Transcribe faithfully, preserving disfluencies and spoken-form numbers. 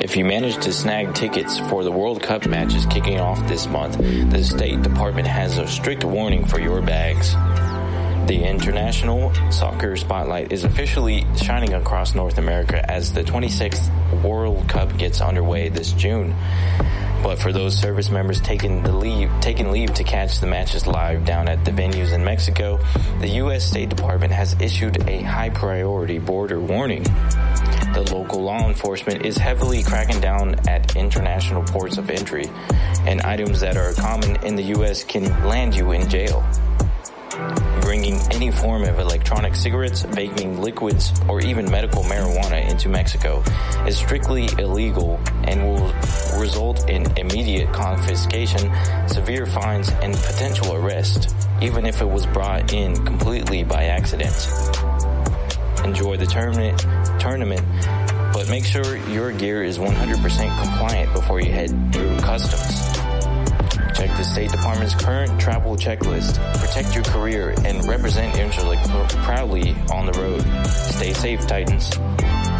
If you manage to snag tickets for the World Cup matches kicking off this month, the State Department has a strict warning for your bags. The international soccer spotlight is officially shining across North America as the twenty-sixth World Cup gets underway this June. But for those service members taking the leave, taking leave to catch the matches live down at the venues in Mexico, the U S State Department has issued a high priority border warning. The local law enforcement is heavily cracking down at international ports of entry, and items that are common in the U S can land you in jail. Bringing any form of electronic cigarettes, vaping liquids, or even medical marijuana into Mexico is strictly illegal and will result in immediate confiscation, severe fines, and potential arrest, even if it was brought in completely by accident. Enjoy the tournament, tournament, but make sure your gear is one hundred percent compliant before you head through customs. Check the State Department's current travel checklist. Protect your career and represent Interlink proudly on the road. Stay safe, Titans.